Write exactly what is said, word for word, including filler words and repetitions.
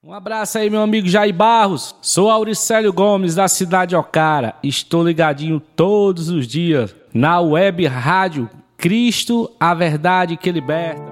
Um abraço aí, meu amigo Jair Barros. Sou Auricélio Gomes, da cidade de Ocara. Estou ligadinho todos os dias na web rádio Cristo, a verdade que liberta.